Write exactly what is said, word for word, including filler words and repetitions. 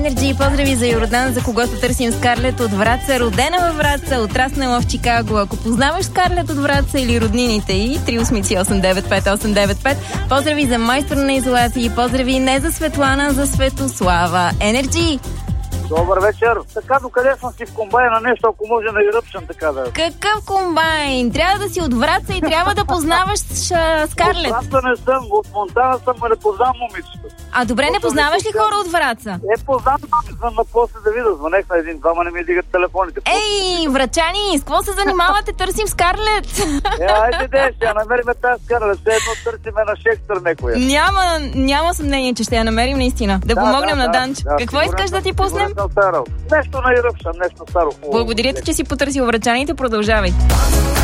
Енерджи. Поздрави за Йордан, за когото търсим Скарлет от Враца, родена във Враца, отраснала в Чикаго. Ако познаваш Скарлет от Враца или роднините и три осмици осем девет пет осем девет пет. Поздрави за майстор на изолации. Поздрави не за Светлана, за Светослава. Енерджи. Добър вечер. Така, докъде съм си в комбайна нещо, ако може да иръпшам така да... Какъв комбайн? Трябва да си от Враца и трябва да познаваш ша, Скарлет. От Враца не съм, от Монтана съм, но не познавам момичето. А добре, не познаваш ли хора от Враца? Е, познавам, съм на после да видя. Звънех на един-двама, не ми дигат телефоните. Ей, врачани, с какво се занимавате? Търсим Скарлет. Е, айде де, ще я намерим тази Скарлет. Все едно търсиме на Шекспир некоя. Няма, няма съмнение, че ще я намерим наистина. Да, Да, помогнем да, на да, Данчо. да, Какво искаш да ти пуснем? Нещо на иръпшам, нещо старо. Благодаря ти, че си потърсил врачаните. Продължавай.